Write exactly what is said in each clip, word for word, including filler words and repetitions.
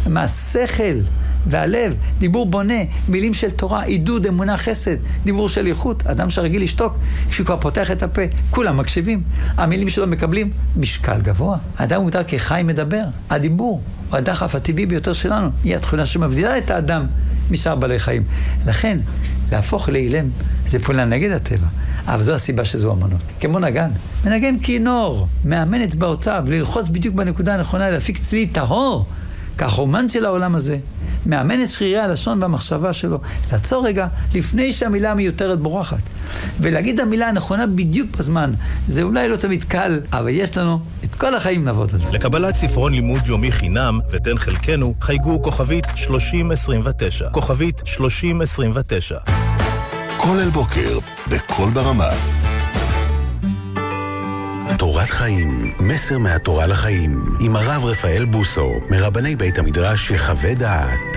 מהשכל והלב, דיבור בונה, מילים של תורה, עידוד, אמונה, חסד, דיבור של איכות. אדם שרגיל לשתוק, כשהוא כבר פותח את הפה, כולם מקשיבים. המילים שלו מקבלים משקל גבוה. האדם מוגדר כחי מדבר. הדיבור הוא הדחף הטבעי ביותר שלנו. היא התכונה שמבדילה את האדם משאר בעלי חיים. לכן, להפוך לאילם זה פעולה נגד הטבע. אבל זו הסיבה שזו אמנות. כמו נגן. מנגן כינור, מאמן אצבעותיו, ללחוץ בדיוק בנקודה הנכונה, להפיק צליל טהור. כך אומן של העולם הזה, מאמן את שרירי הלשון והמחשבה שלו, לעצור רגע לפני שהמילה המיותרת בורחת, ולהגיד המילה הנכונה בדיוק בזמן. זה אולי לא תמיד קל, אבל יש לנו את כל החיים לעבוד על זה. לקבלת ספרון לימוד יומי חינם ותן חלקנו, חייגו כוכבית שלושים עשרים ותשע. כוכבית שלושים עשרים ותשע. כל אל בוקר, בכל ברמה. תורת חיים, מסר מהתורה לחיים, עם הרב רפאל בוסו, מרבני בית המדרש יחווה דעת.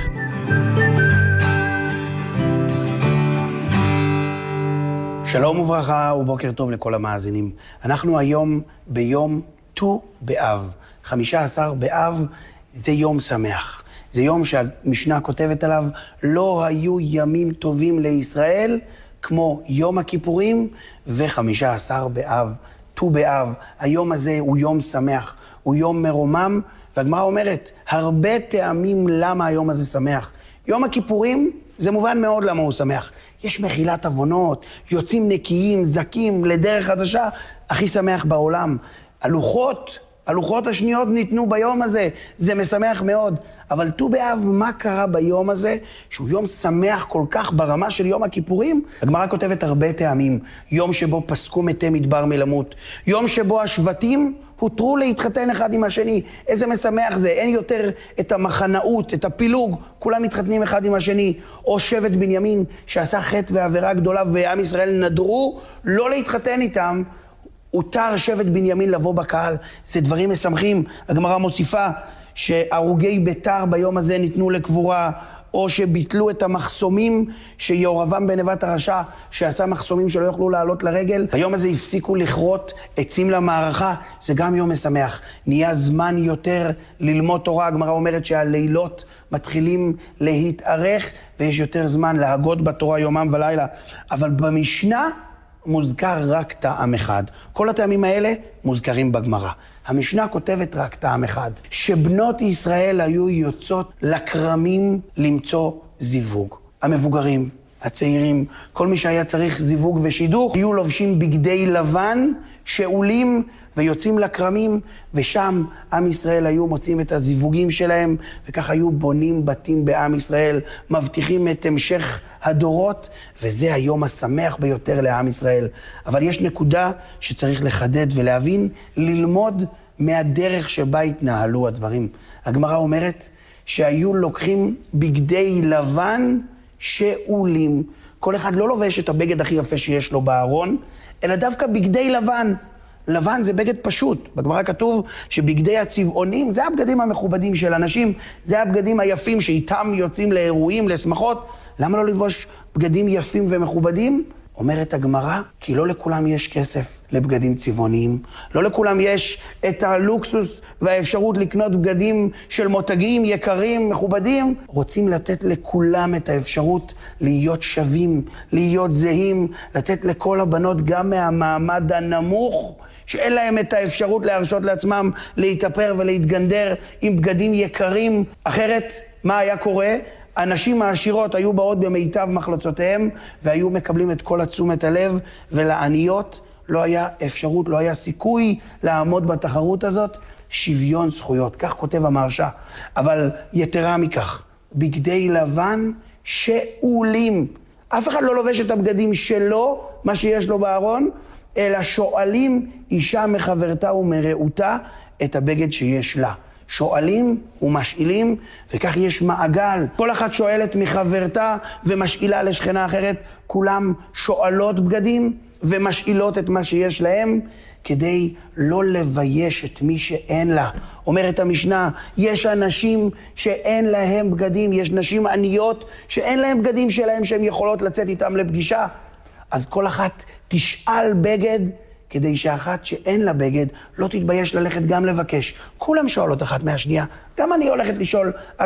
שלום וברכה ובוקר טוב לכל המאזינים. אנחנו היום ביום ט"ו באב. חמישה עשר באב זה יום שמח. זה יום שהמשנה כותבת עליו, לא היו ימים טובים לישראל כמו יום הכיפורים וחמישה עשר באב. ט"ו באב, היום הזה הוא יום שמח, הוא יום מרומם, והגמרא אומרת, הרבה טעמים למה היום הזה שמח. יום הכיפורים זה מובן מאוד למה הוא שמח. יש מחילת עוונות, יוצאים נקיים, זקים, לדרך חדשה, הכי שמח בעולם. הלוחות, הלוחות השניות ניתנו ביום הזה, זה משמח מאוד. אבל ט"ו באב, מה קרה ביום הזה, שהוא יום שמח כל כך ברמה של יום הכיפורים? הגמרא כותבת הרבה טעמים. יום שבו פסקו מתי מדבר מלמות. יום שבו השבטים הותרו להתחתן אחד עם השני. איזה משמח זה, אין יותר את המחנאות, את הפילוג, כולם מתחתנים אחד עם השני. או שבט בנימין שעשה חטא ועבירה גדולה ועם ישראל נדרו לא להתחתן איתם, הותר שבט בנימין לבוא בקהל. זה דברים משמחים. הגמרא מוסיפה שהרוגי ביתר ביום הזה ניתנו לקבורה, או שביטלו את המחסומים שיורבם בנבט הרשע, שעשה מחסומים שלא יוכלו לעלות לרגל. ביום הזה הפסיקו לכרות עצים למערכה, זה גם יום משמח. נהיה זמן יותר ללמוד תורה. הגמרא אומרת שהלילות מתחילים להתארך, ויש יותר זמן להגות בתורה יומם ולילה. אבל במשנה מוזכר רק טעם אחד. כל הטעמים האלה מוזכרים בגמרא. המשנה כותבת רק טעם אחד, שבנות ישראל היו יוצאות לקרמים למצוא זיווג. המבוגרים, הצעירים, כל מי שהיה צריך זיווג ושידוך, היו לובשים בגדי לבן, שאולים ויוצאים לקרמים, ושם עם ישראל היו מוצאים את הזיווגים שלהם, וכך היו בונים בתים בעם ישראל, מבטיחים את המשך הדורות, וזה היום השמח ביותר לעם ישראל. אבל יש נקודה שצריך לחדד ולהבין, ללמוד מהדרך שבה התנהלו הדברים. הגמרא אומרת שהיו לוקחים בגדי לבן שאולים. כל אחד לא לובש את הבגד הכי יפה שיש לו בארון, אלא דווקא בגדי לבן. לבן זה בגד פשוט. בגמרא כתוב שבגדי הצבעונים זה הבגדים המכובדים של אנשים, זה הבגדים היפים שאיתם יוצאים לאירועים, לשמחות. למה לא לבוש בגדים יפים ומכובדים? אומרת הגמרא, כי לא לכולם יש כסף לבגדים צבעוניים, לא לכולם יש את הלוקסוס והאפשרות לקנות בגדים של מותגים יקרים, מכובדים. רוצים לתת לכולם את האפשרות להיות שווים, להיות זהים, לתת לכל הבנות גם מהמעמד הנמוך, שאין להם את האפשרות להרשות לעצמם להתאפר ולהתגנדר עם בגדים יקרים. אחרת, מה היה קורה? הנשים העשירות היו באות במיטב מחלוצותיהם, והיו מקבלים את כל תשומת הלב, ולעניות לא היה אפשרות, לא היה סיכוי לעמוד בתחרות הזאת. שוויון זכויות, כך כותב המהרש"א. אבל יתרה מכך, בגדי לבן שאולים. אף אחד לא לובש את הבגדים שלו, מה שיש לו בארון, אלא שואלים אישה מחברתה ומרעותה את הבגד שיש לה. שואלים ומשאילים, וכך יש מעגל. כל אחת שואלת מחברתה ומשאילה לשכנה אחרת. כולם שואלות בגדים ומשאילות את מה שיש להם, כדי לא לבייש את מי שאין לה. אומרת המשנה, יש אנשים שאין להם בגדים, יש נשים עניות שאין להם בגדים שלהם שהן יכולות לצאת איתם לפגישה. אז כל אחת תשאל בגד, כדי שאחת שאין לה בגד לא תתבייש ללכת גם לבקש. כולם שואלות אחת מהשנייה, גם אני הולכת לשאול